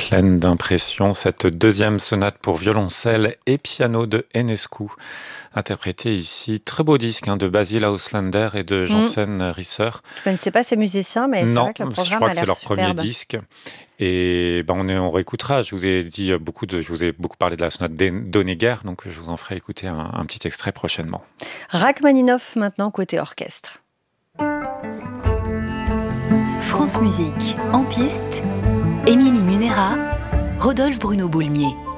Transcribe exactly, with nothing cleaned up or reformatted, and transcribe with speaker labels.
Speaker 1: Pleine d'impression, cette deuxième sonate pour violoncelle et piano de Enescu, interprétée ici. Très beau disque hein, de Basil Auslander et de
Speaker 2: Mmh.
Speaker 1: Janssen Risser.
Speaker 2: Je ne connaissais pas ces musiciens, mais c'est
Speaker 1: Non,
Speaker 2: vrai que le
Speaker 1: je
Speaker 2: programme
Speaker 1: crois
Speaker 2: a
Speaker 1: que c'est
Speaker 2: l'air
Speaker 1: leur premier
Speaker 2: superbe.
Speaker 1: disque. Et ben, on, est, on réécoutera. Je vous ai dit beaucoup de, je vous ai beaucoup parlé de la sonate d'Honegger, donc je vous en ferai écouter un, un petit extrait prochainement.
Speaker 2: Rachmaninoff maintenant côté orchestre.
Speaker 3: France Musique, en piste, Émilie Munera, Rodolphe Bruno Boulmier.